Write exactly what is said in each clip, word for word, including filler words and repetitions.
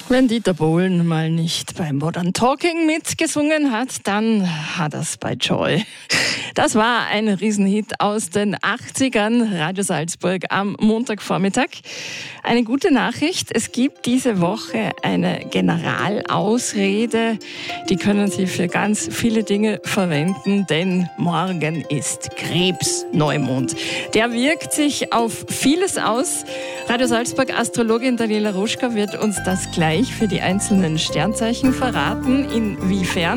Wenn Dieter Bohlen mal nicht beim Modern Talking mitgesungen hat, dann hat er es bei Joy. Das war ein Riesenhit aus den achtzigern, Radio Salzburg am Montagvormittag. Eine gute Nachricht, es gibt diese Woche eine Generalausrede. Die können Sie für ganz viele Dinge verwenden, denn morgen ist Krebsneumond. Der wirkt sich auf vieles aus. Radio Salzburg Astrologin Daniela Ruschka wird uns das gleich für die einzelnen Sternzeichen verraten. Inwiefern?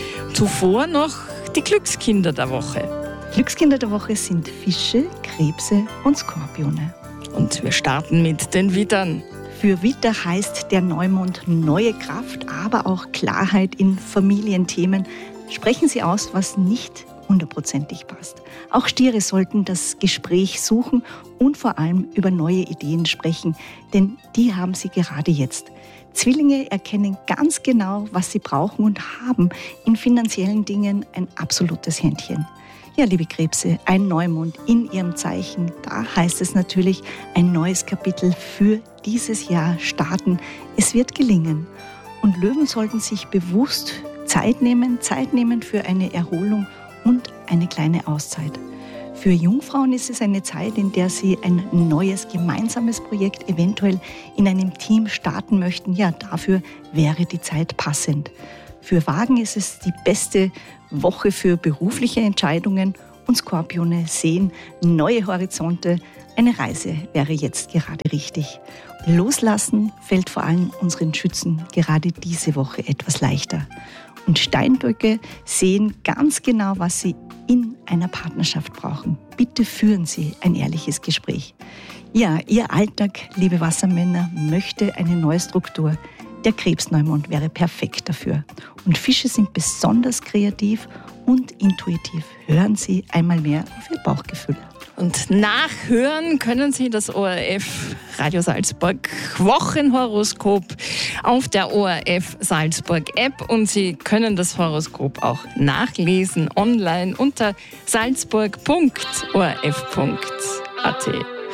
Zuvor noch die Glückskinder der Woche. Glückskinder der Woche sind Fische, Krebse und Skorpione. Und wir starten mit den Widdern. Für Widder heißt der Neumond neue Kraft, aber auch Klarheit in Familienthemen. Sprechen Sie aus, was nicht hundertprozentig passt. Auch Stiere sollten das Gespräch suchen und vor allem über neue Ideen sprechen, denn die haben Sie gerade jetzt. Zwillinge erkennen ganz genau, was sie brauchen und haben in finanziellen Dingen ein absolutes Händchen. Ja, liebe Krebse, ein Neumond in Ihrem Zeichen, da heißt es natürlich, ein neues Kapitel für dieses Jahr starten. Es wird gelingen. Und Löwen sollten sich bewusst Zeit nehmen, Zeit nehmen für eine Erholung und eine kleine Auszeit. Für Jungfrauen ist es eine Zeit, in der sie ein neues gemeinsames Projekt eventuell in einem Team starten möchten. Ja, dafür wäre die Zeit passend. Für Wagen ist es die beste Woche für berufliche Entscheidungen und Skorpione sehen neue Horizonte. Eine Reise wäre jetzt gerade richtig. Loslassen fällt vor allem unseren Schützen gerade diese Woche etwas leichter. Und Steinböcke sehen ganz genau, was sie in einer Partnerschaft brauchen. Bitte führen Sie ein ehrliches Gespräch. Ja, Ihr Alltag, liebe Wassermänner, möchte eine neue Struktur. Der Krebsneumond wäre perfekt dafür. Und Fische sind besonders kreativ und intuitiv. Hören Sie einmal mehr auf Ihr Bauchgefühl. Und nachhören können Sie das O R F Radio Salzburg Wochenhoroskop auf der O R F Salzburg App und Sie können das Horoskop auch nachlesen online unter salzburg punkt o r f punkt a t.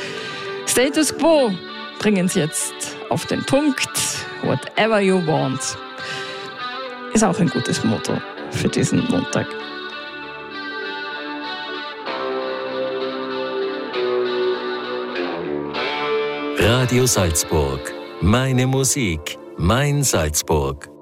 Status Quo bringen Sie jetzt auf den Punkt. Whatever you want ist auch ein gutes Motto für diesen Montag. Radio Salzburg. Meine Musik, mein Salzburg.